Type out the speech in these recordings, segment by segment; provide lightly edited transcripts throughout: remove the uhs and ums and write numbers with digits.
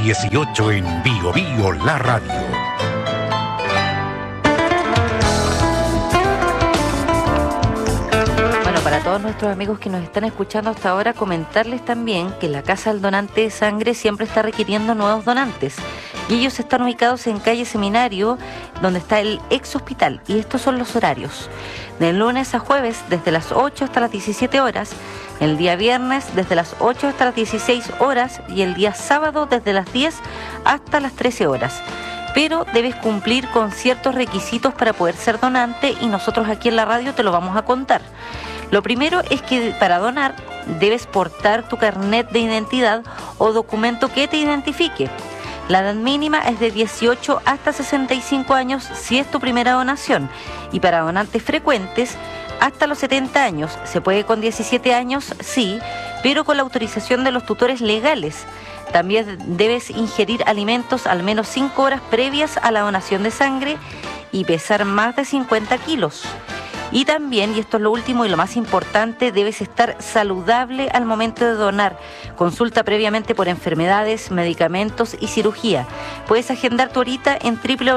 18 en Bio Bio La Radio. Para todos nuestros amigos que nos están escuchando hasta ahora, comentarles también que la Casa del Donante de Sangre siempre está requiriendo nuevos donantes. Y ellos están ubicados en calle Seminario, donde está el ex hospital. Y estos son los horarios. De lunes a jueves, desde las 8 hasta las 17 horas. El día viernes, desde las 8 hasta las 16 horas. Y el día sábado, desde las 10 hasta las 13 horas. Pero debes cumplir con ciertos requisitos para poder ser donante y nosotros aquí en la radio te lo vamos a contar. Lo primero es que para donar debes portar tu carnet de identidad o documento que te identifique. La edad mínima es de 18 hasta 65 años si es tu primera donación y para donantes frecuentes hasta los 70 años. Se puede con 17 años, sí, pero con la autorización de los tutores legales. También debes ingerir alimentos al menos 5 horas previas a la donación de sangre y pesar más de 50 kilos. Y también, y esto es lo último y lo más importante, debes estar saludable al momento de donar. Consulta previamente por enfermedades, medicamentos y cirugía. Puedes agendar tu horita en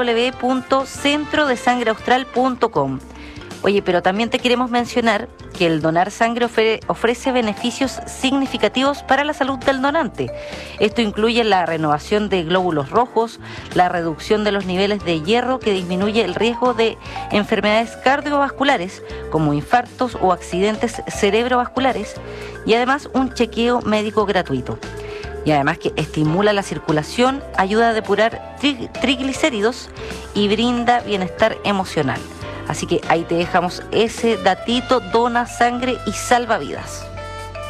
www.centrodesangreaustral.com. Oye, pero también te queremos mencionar que el donar sangre ofrece beneficios significativos para la salud del donante. Esto incluye la renovación de glóbulos rojos, la reducción de los niveles de hierro que disminuye el riesgo de enfermedades cardiovasculares como infartos o accidentes cerebrovasculares y además un chequeo médico gratuito. Y además que estimula la circulación, ayuda a depurar triglicéridos y brinda bienestar emocional. Así que ahí te dejamos ese datito, dona sangre y salva vidas.